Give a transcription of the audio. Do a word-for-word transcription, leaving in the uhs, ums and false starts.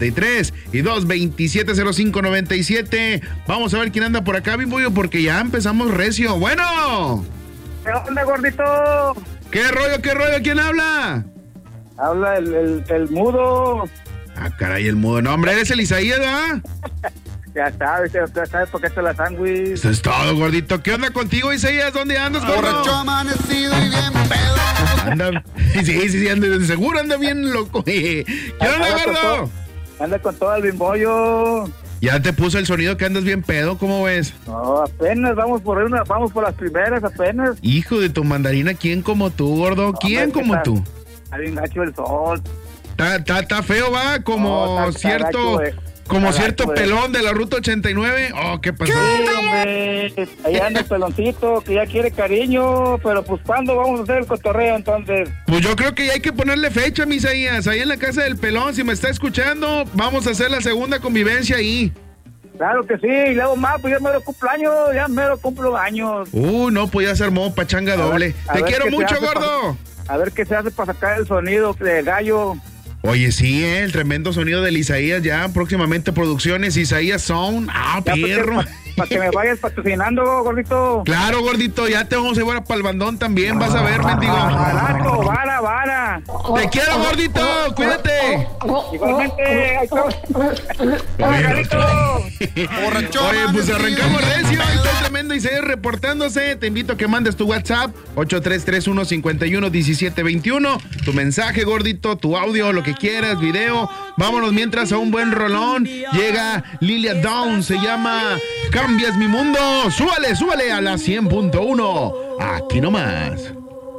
tres y dos veintisiete cero cinco noventa y siete. Vamos a ver quién anda por acá, Bimbollo, porque ya empezamos recio. Bueno. ¿Qué onda, gordito? ¿Qué rollo, qué rollo? ¿Quién habla? Habla el, el, el mudo. Ah, caray, el mudo. No, hombre, eres el Isaías, ¿verdad? Ya sabes, ya sabes por qué te la sándwich. Eso es todo, gordito. ¿Qué onda contigo, Isaías? ¿Dónde andas, gordo? Borracho amanecido y bien pedo. Anda, sí, sí, sí, anda, seguro anda bien loco. ¿Qué onda, Anda con gordo? todo- Anda con todo el bimbollo. Ya te puso el sonido que andas bien pedo, ¿cómo ves? No, apenas vamos por una, vamos por las primeras, apenas. Hijo de tu mandarina, ¿quién como tú, gordo? ¿Quién Hombre, como ¿qué tú? tal? Está bien gacho el sol. Está feo, va, como No, está- está cierto, gacho, eh. como Está cierto gacho, eh. pelón de la ruta ochenta y nueve. Oh, ¿qué pasó? Sí, hombre. Ahí anda el peloncito que ya quiere cariño, pero pues ¿cuándo vamos a hacer el cotorreo entonces? Pues yo creo que ya hay que ponerle fecha, mis Isaías. Ahí en la casa del pelón, si me está escuchando, vamos a hacer la segunda convivencia ahí. Claro que sí, y luego más, pues ya me lo cumpleaños, ya me lo cumplo años. Uh, no, pues ya se armó pachanga A ver, doble. a Te ver quiero qué se mucho, hace gordo. A ver qué se hace para sacar el sonido de gallo. Oye, sí, eh, el tremendo sonido del Isaías ya, próximamente producciones Isaías Sound. Ah, Ya, perro. Para que, pa' que me vayas patrocinando, gordito. Claro, gordito, ya te vamos a llevar para el bandón también, vas a ver, mendigo. Barato, vara, vara. Te quiero, gordito, cuídate. Igualmente, ahí está. Oye, Garito. Borracho Oye, pues amanecido. arrancamos recio, ahí está el tremendo Isaías reportándose. Te invito a que mandes tu WhatsApp, ocho tres tres uno, cinco uno, uno siete dos uno. Tu mensaje, gordito, tu audio, lo que quieras, video. Vámonos mientras a un buen rolón. Llega Lilia Down, se llama Cambias mi mundo. Súbale, súbale a la cien punto uno. Aquí nomás.